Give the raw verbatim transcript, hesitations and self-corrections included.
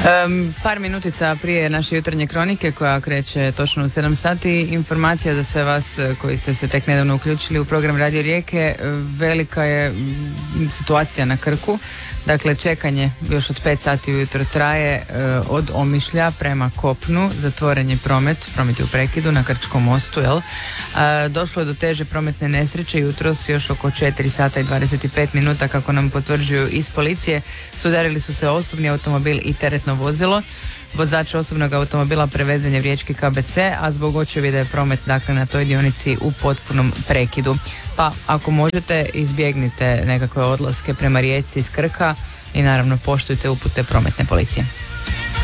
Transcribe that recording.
Um, par minutica prije naše jutarnje kronike koja kreće točno u sedam sati, informacija za sve vas koji ste se tek nedavno uključili u program Radio Rijeke. Velika je situacija na Krku. Dakle, čekanje još od pet sati ujutro traje e, od Omišlja prema kopnu, zatvoren je promet, promet je u prekidu na Krčkom mostu, jel? E, došlo je do teže prometne nesreće jutros još oko četiri sata i dvadeset pet minuta, kako nam potvrđuju iz policije. Sudarili su se osobni automobil i teretno vozilo. Vozač osobnog automobila prevezen je u riječki K B C, a zbog očevida je promet dakle na toj dionici u potpunom prekidu. Pa ako možete, izbjegnite nekakve odlaske prema Rijeci iz Krka i naravno poštujte upute prometne policije.